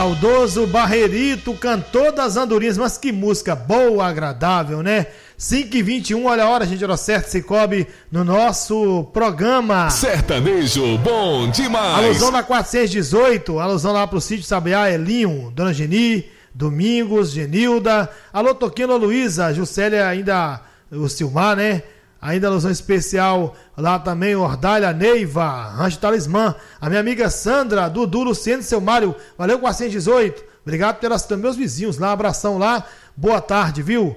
Saudoso Barreirito, cantor das andorinhas, mas que música boa, agradável, né? 5h21, olha a hora, gente, hora certa, Cicobi no nosso programa. Sertanejo bom demais. Alusão na 418, alusão lá pro sítio Sabiá, Elinho, Dona Geni, Domingos, Genilda, alô Toquinho, Luísa, Juscelia ainda, o Silmar, né? Ainda alusão especial lá também, Ordalha, Neiva, Rancho Talismã, a minha amiga Sandra, Dudu, Luciano e seu Mário, valeu 418, obrigado pelas meus vizinhos lá, abração lá, boa tarde, viu?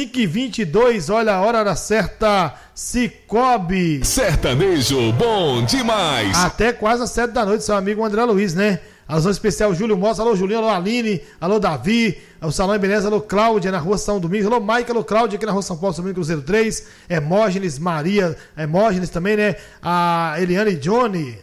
5h22, olha a hora certa, Cicobi. Sertanejo bom demais. Até quase às 7 da noite, seu amigo André Luiz, né? Alusão especial Júlio Mossa, alô Julinho, alô Aline, alô Davi, o Salão em Beleza, alô Cláudia, na rua São Domingos, alô Maica, alô Cláudia, aqui na rua São Paulo, São Domingos, Cruzeiro 3, Hermógenes, Maria, Hermógenes também, né? A Eliana e Johnny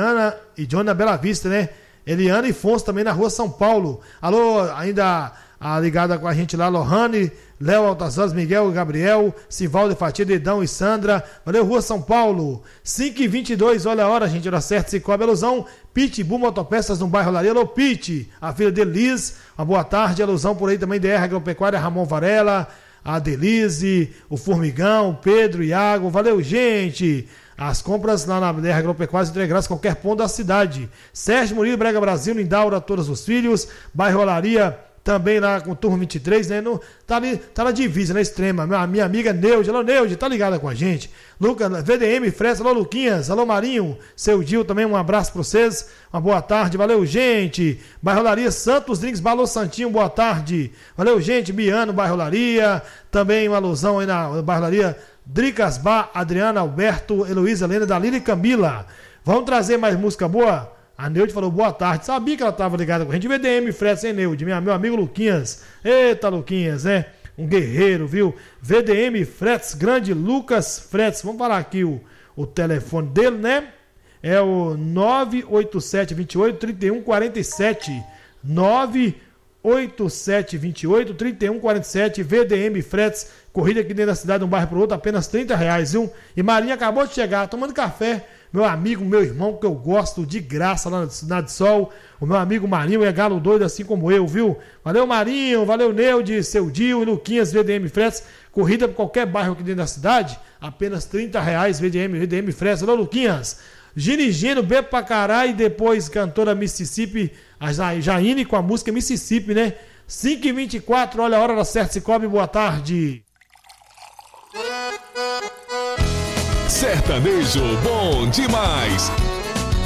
na Bela Vista, né? Eliana e Fonso também na rua São Paulo, alô, ainda ligada com a gente lá, Lohane, Léo Altasanos, Miguel, Gabriel, Sivaldo, Fatia, Dedão e Sandra, valeu, Rua São Paulo, 5h22, olha a hora, gente, hora certa, Cicobi, alusão, Pitbull Motopeças no bairro Laria, alô, Pit, a filha de Liz, uma boa tarde, alusão por aí também, DR Agropecuária, Ramon Varela, a Delize, o Formigão, o Pedro, Iago, valeu, gente, as compras lá na DR Agropecuária se entregarás qualquer ponto da cidade, Sérgio Murilo, Brega Brasil, Lindaura, Todos os Filhos, bairro Laria, também lá com o Turma 23, né? Tá na divisa, na extrema. Minha amiga Neude, alô Neude, tá ligada com a gente. Lucas, VDM, Fresta, alô Luquinhas, alô Marinho, seu Gil também, um abraço pra vocês. Uma boa tarde, valeu, gente. Bairrolaria Santos Drinks, Balô Santinho, boa tarde. Valeu, gente. Biano, Bairrolaria. Também uma alusão aí na Bairrolaria Dricas Bar, Adriana, Alberto, Heloísa, Helena, Dalila e Camila. Vamos trazer mais música boa? A Neude falou boa tarde, sabia que ela estava ligada com a gente. VDM, Fretes, hein, Neude? Meu amigo Luquinhas. Eita, Luquinhas, né? Um guerreiro, viu? VDM, Fretes, grande Lucas Fretes. Vamos falar aqui o telefone dele, né? É o 98728-3147. 98728-3147. VDM, Fretes. Corrida aqui dentro da cidade, de um bairro para o outro, apenas R$30, viu? E Marinha acabou de chegar, tomando café. Meu amigo, meu irmão, que eu gosto de graça lá na de Sol. O meu amigo Marinho é galo doido, assim como eu, viu? Valeu, Marinho, valeu, Neude, seu Dio e Luquinhas, VDM Fretes. Corrida para qualquer bairro aqui dentro da cidade, apenas R$30, VDM Fretes. Valeu, Luquinhas. Girigino, bebo pra caralho, e depois cantora Mississippi, a Jaine com a música Mississippi, né? 5h24, olha a hora da certa, Cicobi, boa tarde. Sertanejo bom demais.